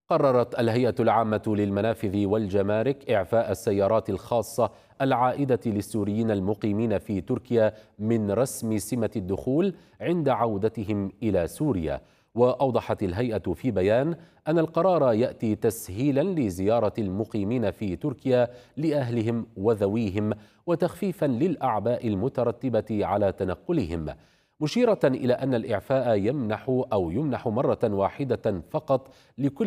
قررت الهيئة العامة للمنافذ والجمارك إعفاء السيارات الخاصة العائدة للسوريين المقيمين في تركيا من رسم سمة الدخول عند عودتهم إلى سوريا. وأوضحت الهيئة في بيان أن القرار يأتي تسهيلا لزيارة المقيمين في تركيا لأهلهم وذويهم وتخفيفا للأعباء المترتبة على تنقلهم، مشيرة إلى أن الإعفاء يمنح مرة واحدة فقط لكل